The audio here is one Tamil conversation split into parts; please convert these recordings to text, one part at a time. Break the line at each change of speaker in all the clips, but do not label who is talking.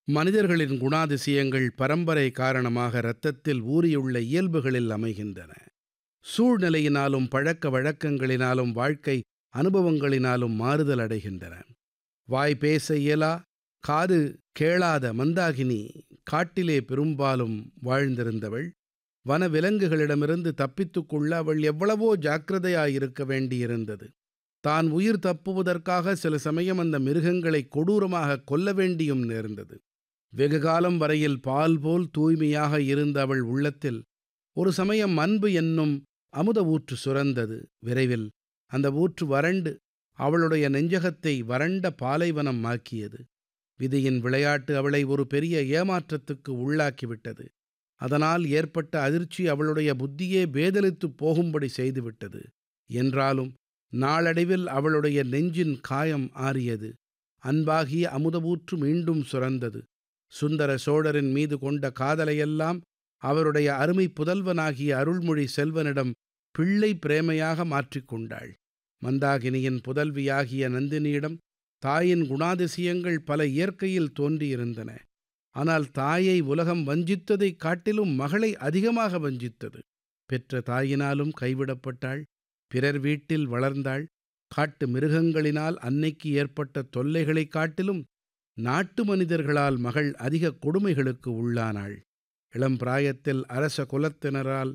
மனிதர்களின் குணாதிசயங்கள் பரம்பரை காரணமாக இரத்தத்தில் ஊறியுள்ள இயல்புகளில் அமைகின்றன. சூழ்நிலையினாலும் பழக்க வழக்கங்களினாலும் வாழ்க்கை அனுபவங்களினாலும் மாறுதல் அடைகின்றன. வாய் பேச இயலா, காது கேளாத மந்தாகினி காட்டிலே பெரும்பாலும் வாழ்ந்திருந்தவள். வன விலங்குகளிடமிருந்து தப்பித்துக் கொள்ள அவள் எவ்வளவோ ஜாக்கிரதையாயிருக்க வேண்டியிருந்தது. தான் உயிர் தப்புவதற்காக சில சமயம் அந்த மிருகங்களை கொடூரமாக கொல்ல வேண்டியும் நேர்ந்தது. வெகுகாலம் வரையில் பால் போல் தூய்மையாக இருந்த அவள் உள்ளத்தில் ஒரு சமயம் அன்பு என்னும் அமுத ஊற்று சுரந்தது. விரைவில் அந்த ஊற்று வறண்டு அவளுடைய நெஞ்சகத்தை வறண்ட பாலைவனம் ஆக்கியது. விதியின் விளையாட்டு அவளை ஒரு பெரிய ஏமாற்றத்துக்கு உள்ளாக்கிவிட்டது. அதனால் ஏற்பட்ட அதிர்ச்சி அவளுடைய புத்தியே பேதலித்துப் போகும்படி செய்துவிட்டது. என்றாலும் நாளடைவில் அவளுடைய நெஞ்சின் காயம் ஆறியது. அன்பாகிய அமுதவூற்று மீண்டும் சுரந்தது. சுந்தர சோழரின் மீது கொண்ட காதலையெல்லாம் அவருடைய அருமை புதல்வனாகிய அருள்மொழி செல்வனிடம் பிள்ளை பிரேமையாக மாற்றிக்கொண்டாள். மந்தாகினியின் புதல்வியாகிய நந்தினியிடம் தாயின் குணாதிசயங்கள் பல இயற்கையில் தோன்றியிருந்தன. ஆனால் தாயை உலகம் வஞ்சித்ததைக் காட்டிலும் மகளை அதிகமாக வஞ்சித்தது. பெற்ற தாயினாலும் கைவிடப்பட்டாள். பிறர் வீட்டில் வளர்ந்தாள். காட்டு மிருகங்களினால் அன்னைக்கு ஏற்பட்ட தொல்லைகளைக் காட்டிலும் நாட்டு மனிதர்களால் மகள் அதிக கொடுமைகளுக்கு உள்ளானாள். இளம் பிராயத்தில் அரச குலத்தினரால்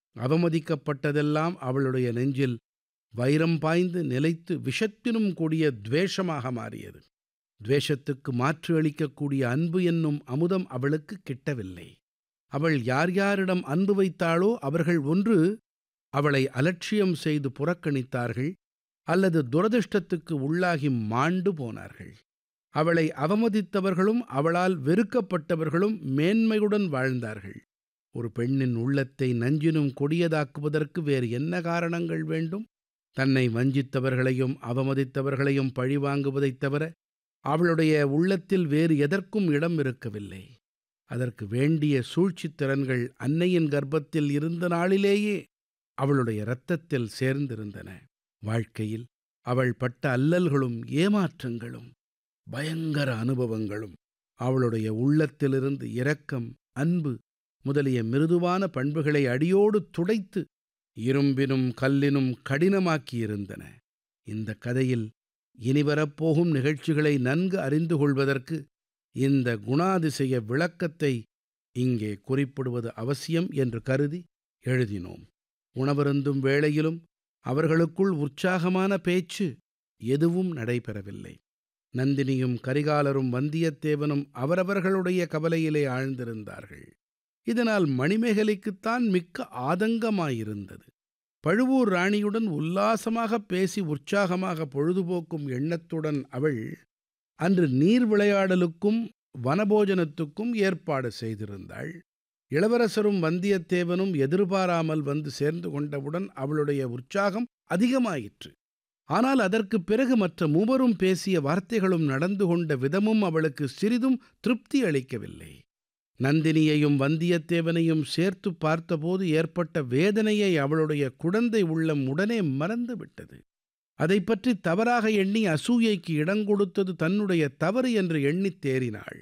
அவமதிக்கப்பட்டதெல்லாம் அவளுடைய நெஞ்சில் வைரம் பாய்ந்து நிலைத்து விஷத்தினும் கூடிய துவேஷமாக மாறியது. துவேஷத்துக்கு மாற்று அளிக்கக்கூடிய அன்பு என்னும் அமுதம் அவளுக்கு கிட்டவில்லை. அவள் யார் யாரிடம் அன்பு வைத்தாளோ அவர்கள் ஒன்று அவளை அலட்சியம் செய்து புறக்கணித்தார்கள், அல்லது துரதிர்ஷ்டத்துக்கு உள்ளாகி மாண்டு போனார்கள். அவளை அவமதித்தவர்களும் அவளால் வெறுக்கப்பட்டவர்களும் மேன்மையுடன் வாழ்ந்தார்கள். ஒரு பெண்ணின் உள்ளத்தை நஞ்சினும் கொடியதாக்குவதற்கு வேறு என்ன காரணங்கள் வேண்டும்? தன்னை வஞ்சித்தவர்களையும் அவமதித்தவர்களையும் பழிவாங்குவதைத் தவிர அவளுடைய உள்ளத்தில் வேறு எதற்கும் இடம் இருக்கவில்லை. அதற்கு வேண்டிய சூழ்ச்சித் திறன்கள் அன்னையின் கர்ப்பத்தில் இருந்த நாளிலேயே அவளுடைய இரத்தத்தில் சேர்ந்திருந்தன. வாழ்க்கையில் அவள் பட்ட அல்லல்களும் ஏமாற்றங்களும் பயங்கர அனுபவங்களும் அவளுடைய உள்ளத்திலிருந்து இரக்கம், அன்பு முதலிய மிருதுவான பண்புகளை அடியோடு துடைத்து இரும்பினும் கல்லினும் கடினமாக்கியிருந்தன. இந்த கதையில் இனிவரப்போகும் நிகழ்ச்சிகளை நன்கு அறிந்து கொள்வதற்கு இந்த குணாதிசய விளக்கத்தை இங்கே குறிப்பிடுவது அவசியம் என்று கருதி எழுதினோம். உணவருந்தும் வேளையிலும் அவர்களுக்குள் உற்சாகமான பேச்சு எதுவும் நடைபெறவில்லை. நந்தினியும் கரிகாலரும் வந்தியத்தேவனும் அவரவர்களுடைய கவலையிலே ஆழ்ந்திருந்தார்கள். இதனால் மணிமேகலைக்குத்தான் மிக்க ஆதங்கமாயிருந்தது. பழுவூர் ராணியுடன் உல்லாசமாக பேசி உற்சாகமாக பொழுதுபோக்கும் எண்ணத்துடன் அவள் அன்று நீர் விளையாடலுக்கும் வனபோஜனத்துக்கும் ஏற்பாடு செய்திருந்தாள். இளவரசரும் வந்தியத்தேவனும் எதிர்பாராமல் வந்து சேர்ந்து கொண்டவுடன் அவளுடைய உற்சாகம் அதிகமாயிற்று. ஆனால் அதற்குப் பிறகு மற்ற மூவரும் பேசிய வார்த்தைகளும் நடந்து கொண்ட விதமும் அவளுக்கு சிறிதும் திருப்தி அளிக்கவில்லை. நந்தினியையும் வந்தியத்தேவனையும் சேர்த்து பார்த்தபோது ஏற்பட்ட வேதனையை அவளுடைய குழந்தை உள்ளம் உடனே மறந்துவிட்டது. அதைப் பற்றி தவறாக எண்ணி அசூயைக்கு இடங்கொடுத்தது தன்னுடைய தவறு என்று எண்ணித் தேறினாள்.